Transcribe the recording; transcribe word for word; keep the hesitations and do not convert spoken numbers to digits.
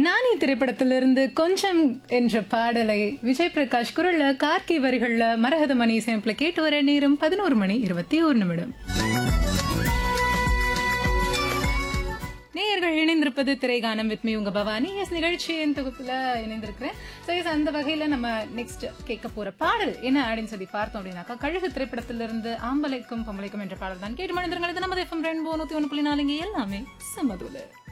நானி திரைப்படத்திலிருந்து கொஞ்சம் என்ற பாடலை விஜய் பிரகாஷ் குரல்ல கார்கி வரிகள்ல மரகத மணி இசையமைப்புல கேட்டு வர நேரம் பதினோரு மணி இருபத்தி ஒரு நிமிடம். நேயர்கள் இணைந்திருப்பது திரைகானம் வித் மீ உங்க பவானி. எஸ் நிகழ்ச்சியின் தொகுப்புல இணைந்திருக்கிறேன். ஸோ எஸ் அந்த வகையில நம்ம நெக்ஸ்ட் கேட்க போற பாடல் என்ன அப்படின்னு சொல்லி பார்த்தோம் அப்படின்னாக்கா, கழுகு திரைப்படத்திலிருந்து ஆம்பளைக்கும் பொம்பளைக்கும் என்ற பாடல் தான் கேட்டு மனிதர்கள். இது நமது எஃப்எம் ரெயின்போ நூத்தி ஒன்று புள்ளி நாலுங்க எல்லாமே சமதுல.